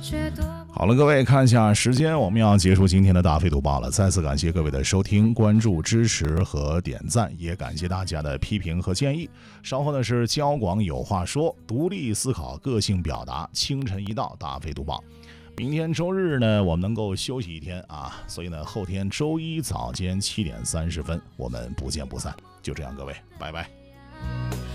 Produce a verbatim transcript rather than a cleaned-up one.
好了，各位看一下时间，我们要结束今天的大飞读报了。再次感谢各位的收听、关注、支持和点赞，也感谢大家的批评和建议。稍后呢是交广有话说，独立思考，个性表达，清晨一到大飞读报。明天周日呢，我们能够休息一天啊，所以呢，后天周一早间七点三十分，我们不见不散。就这样，各位，拜拜。